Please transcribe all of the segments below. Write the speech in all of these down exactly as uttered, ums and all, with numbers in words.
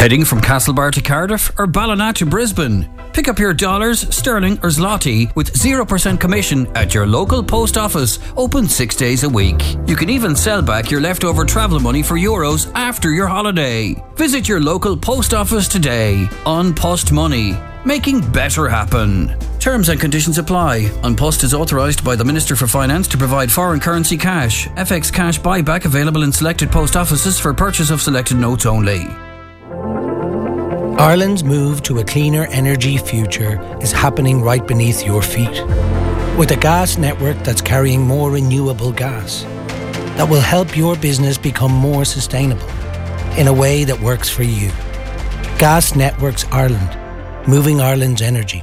Heading from Castlebar to Cardiff or Ballina to Brisbane? Pick up your dollars, sterling or zloty with zero percent commission at your local post office, open six days a week. You can even sell back your leftover travel money for euros after your holiday. Visit your local post office today. An Post Money, making better happen. Terms and conditions apply. An Post is authorised by the Minister for Finance to provide foreign currency cash. F X cash buyback available in selected post offices for purchase of selected notes only. Ireland's move to a cleaner energy future is happening right beneath your feet. With a gas network that's carrying more renewable gas, that will help your business become more sustainable in a way that works for you. Gas Networks Ireland, moving Ireland's energy.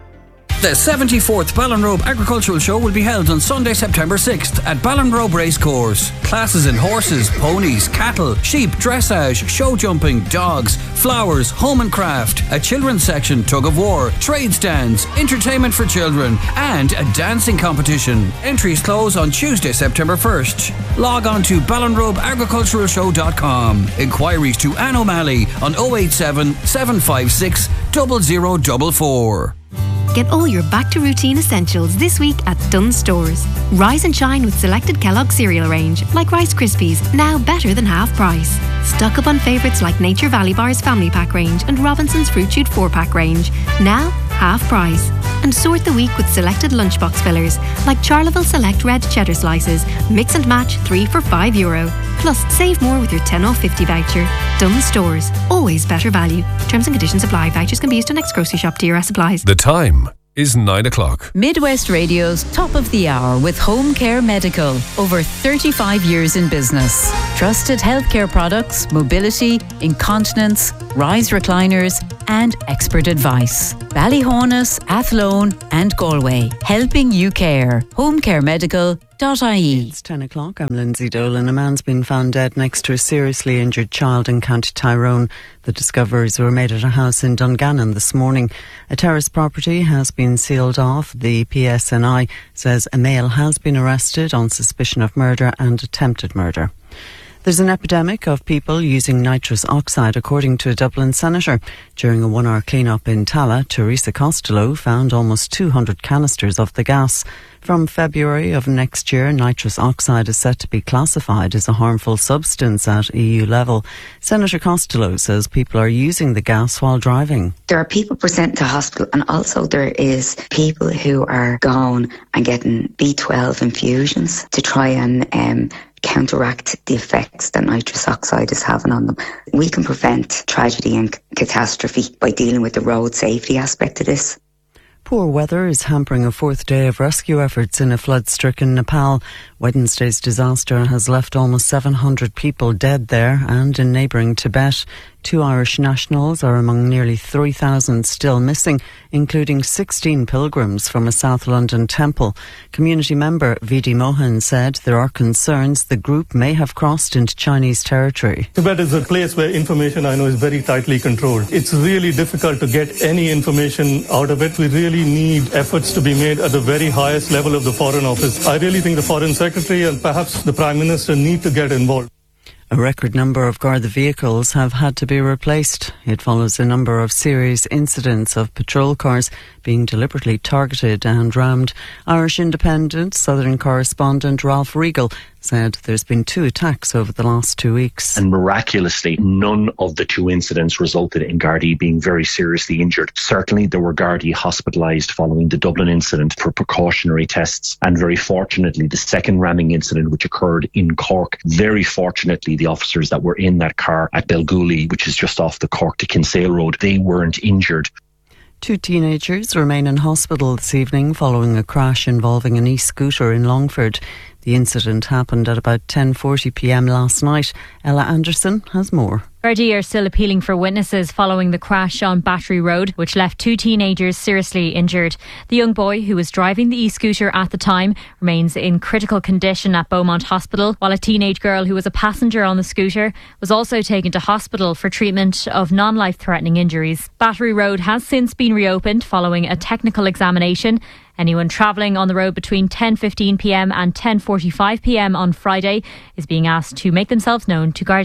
The seventy-fourth Ballinrobe Agricultural Show will be held on Sunday, September sixth at Ballinrobe Racecourse. Classes in horses, ponies, cattle, sheep, dressage, show jumping, dogs, flowers, home and craft, a children's section, tug of war, trade stands, entertainment for children, and a dancing competition. Entries close on Tuesday, September first. Log on to ballinrobe agricultural show dot com. Inquiries to Anne O'Malley on oh eight seven, seven five six, zero zero four four. Get all your back to routine essentials this week at Dunnes Stores. Rise and shine with selected Kellogg's cereal range, like Rice Krispies, now better than half price. Stock up on favourites like Nature Valley Bar's Family Pack range and Robinson's Fruit Shoot four pack range, now half price. And sort the week with selected lunchbox fillers, like Charleville Select Red Cheddar Slices, mix and match three for five euro. Plus, save more with your ten off fifty voucher. Dunnes Stores, always better value. Terms and conditions apply. Vouchers can be used on next grocery shop. D R S supplies. The time is nine o'clock. Midwest Radio's Top of the Hour with Home Care Medical. Over thirty-five years in business. Trusted healthcare products, mobility, incontinence, rise recliners, and expert advice. Ballyhonus, Athlone, and Galway. Helping you care. home care medical dot I E. It's ten o'clock. I'm Lindsay Dolan. A man's been found dead next to a seriously injured child in County Tyrone. The discoveries were made at a house in Dungannon this morning. A terrace property has been sealed off. The P S N I says a male has been arrested on suspicion of murder and attempted murder. There's an epidemic of people using nitrous oxide, according to a Dublin senator. During a one-hour clean-up in Tala, Teresa Costello found almost two hundred canisters of the gas. From February of next year, nitrous oxide is set to be classified as a harmful substance at E U level. Senator Costello says people are using the gas while driving. There are people presenting to hospital, and also there is people who are going and getting B twelve infusions to try and um, counteract the effects that nitrous oxide is having on them. We can prevent tragedy and c- catastrophe by dealing with the road safety aspect of this. Poor weather is hampering a fourth day of rescue efforts in a flood-stricken Nepal. Wednesday's disaster has left almost seven hundred people dead there and in neighbouring Tibet. Two Irish nationals are among nearly three thousand still missing, including sixteen pilgrims from a South London temple. Community member V D Mohan said there are concerns the group may have crossed into Chinese territory. Tibet is a place where information, I know, is very tightly controlled. It's really difficult to get any information out of it. We really need efforts to be made at the very highest level of the Foreign Office. I really think the Foreign Secretary and perhaps the Prime Minister need to get involved. A record number of Garda vehicles have had to be replaced. It follows a number of serious incidents of patrol cars being deliberately targeted and rammed. Irish Independent Southern correspondent Ralph Regal said there's been two attacks over the last two weeks. And miraculously, none of the two incidents resulted in Gardaí being very seriously injured. Certainly, there were Gardaí hospitalised following the Dublin incident for precautionary tests. And very fortunately, the second ramming incident, which occurred in Cork, very fortunately, the officers that were in that car at Belgooly, which is just off the Cork to Kinsale Road, they weren't injured. Two teenagers remain in hospital this evening following a crash involving an e-scooter in Longford. The incident happened at about ten forty p m last night. Ella Anderson has more. Gardaí are still appealing for witnesses following the crash on Battery Road, which left two teenagers seriously injured. The young boy, who was driving the e-scooter at the time, remains in critical condition at Beaumont Hospital, while a teenage girl who was a passenger on the scooter was also taken to hospital for treatment of non-life-threatening injuries. Battery Road has since been reopened following a technical examination. Anyone travelling on the road between ten fifteen p m and ten forty-five p m on Friday is being asked to make themselves known to Gardaí.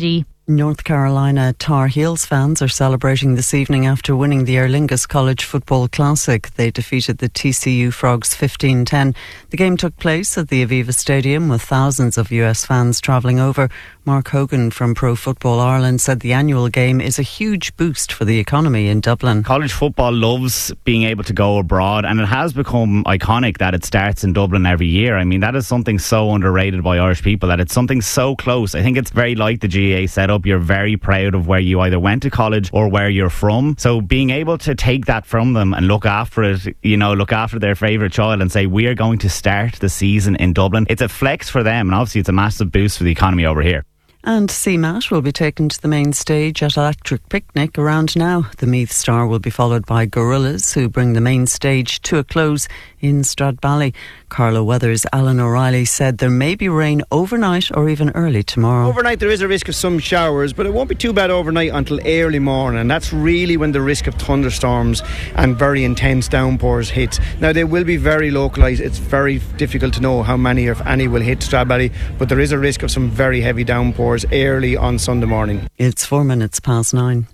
North Carolina Tar Heels fans are celebrating this evening after winning the Aer Lingus College Football Classic. They defeated the T C U Frogs fifteen ten. The game took place at the Aviva Stadium with thousands of U S fans travelling over. Mark Hogan from Pro Football Ireland said the annual game is a huge boost for the economy in Dublin. College football loves being able to go abroad, and it has become iconic that it starts in Dublin every year. I mean, that is something so underrated by Irish people, that it's something so close. I think it's very like the G A A setup. You're very proud of where you either went to college or where you're from. So being able to take that from them and look after it, you know, look after their favourite child and say, we are going to start the season in Dublin, it's a flex for them, and obviously it's a massive boost for the economy over here. And C MAT will be taken to the main stage at Electric Picnic around now. The Meath Star will be followed by Gorillas, who bring the main stage to a close in Stradbally. Carlo Weathers' Alan O'Reilly said there may be rain overnight or even early tomorrow. Overnight there is a risk of some showers, but it won't be too bad overnight until early morning, and that's really when the risk of thunderstorms and very intense downpours hits. Now they will be very localised. It's very difficult to know how many, or if any, will hit Stradbally, but there is a risk of some very heavy downpours early on Sunday morning. It's four minutes past nine.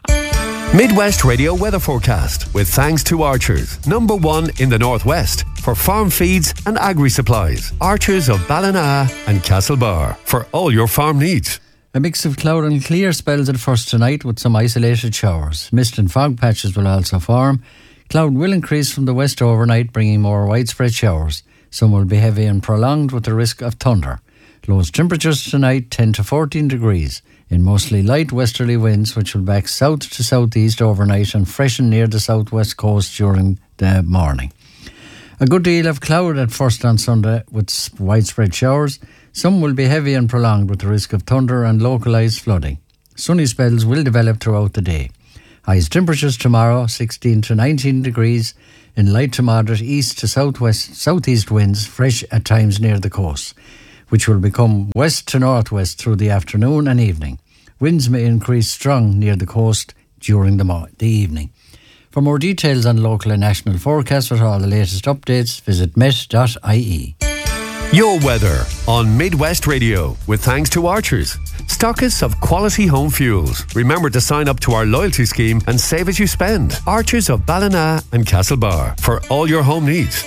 Midwest Radio weather forecast with thanks to Archers, number one in the Northwest for farm feeds and agri-supplies. Archers of Ballina and Castlebar for all your farm needs. A mix of cloud and clear spells at first tonight with some isolated showers. Mist and fog patches will also form. Cloud will increase from the west overnight, bringing more widespread showers. Some will be heavy and prolonged with the risk of thunder. Lowest temperatures tonight ten to fourteen degrees in mostly light westerly winds, which will back south to southeast overnight and freshen near the southwest coast during the morning. A good deal of cloud at first on Sunday with widespread showers. Some will be heavy and prolonged with the risk of thunder and localised flooding. Sunny spells will develop throughout the day. Highest temperatures tomorrow sixteen to nineteen degrees in light to moderate east to southwest southeast winds, fresh at times near the coast, which will become west to northwest through the afternoon and evening. Winds may increase strong near the coast during the, mo- the evening. For more details on local and national forecasts with all the latest updates, visit met dot I E. Your weather on Midwest Radio with thanks to Archers, stockists of quality home fuels. Remember to sign up to our loyalty scheme and save as you spend. Archers of Ballina and Castlebar for all your home needs.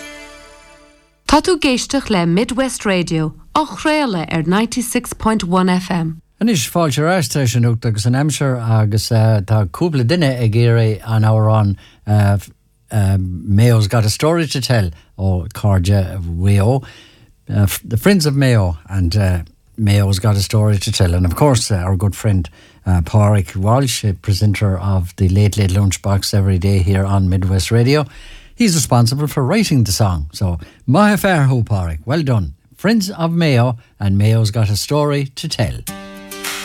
Tá tú géisteach le Midwest Radio, ach réile ar ninety-six point one F M. And is fáilte ráiste sin ucht agus an Amsir agus uh, tá cúpla duine ag éire an áir an uh, uh, Mayo's got a story to tell ó Cardia Mayo, uh, the Friends of Mayo, and uh, Mayo's got a story to tell. And of course uh, our good friend uh, Pádraig Walsh, uh, presenter of the Late Late Lunchbox every day here on Midwest Radio, he's responsible for writing the song. So Maha Fair Ho Pádraig, well done. Friends of Mayo, and Mayo's got a story to tell.